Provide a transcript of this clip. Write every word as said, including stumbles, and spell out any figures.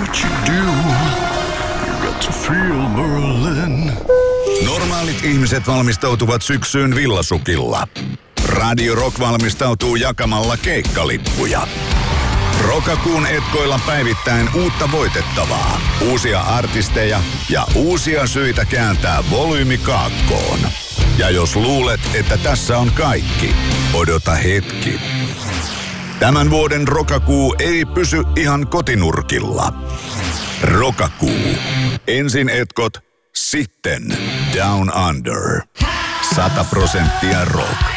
what you do. You got to feel Berlin. Normaalit ihmiset valmistautuvat syksyyn villasukilla. Radio Rock valmistautuu jakamalla keikkalippuja. Rokakuun etkoilla päivittäin uutta voitettavaa, uusia artisteja ja uusia syitä kääntää volyymi kaakkoon. Ja jos luulet, että tässä on kaikki, odota hetki. Tämän vuoden Rokakuu ei pysy ihan kotinurkilla. Rokakuu. Ensin etkot, sitten Down Under. Sata prosenttia rock.